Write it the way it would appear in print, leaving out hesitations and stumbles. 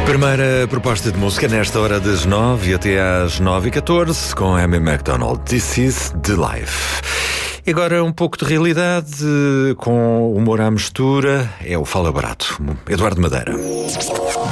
Primeira proposta de música nesta hora das 9 até às 9h14 com Amy MacDonald. This is the life. E agora um pouco de realidade com humor à mistura. É o Fala Barato. Eduardo Madeira.